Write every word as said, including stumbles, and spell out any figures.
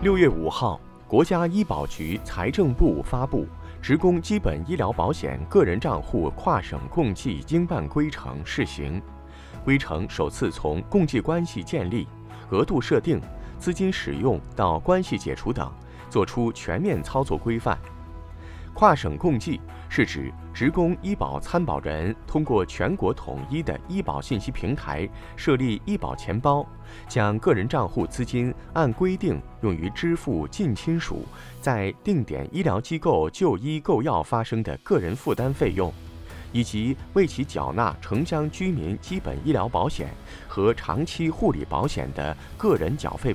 六月五号，国家医保局、财政部发布《职工基本医疗保险个人账户跨省共计经办规程》试行，规程首次从共济关系建立、额度设定、资金使用到关系解除等，作出全面操作规范。跨省共济是指职工医保参保人通过全国统一的医保信息平台设立医保钱包，将个人账户资金按规定用于支付近亲属在定点医疗机构就医购药发生的个人负担费用，以及为其缴纳城乡居民基本医疗保险和长期护理保险的个人缴费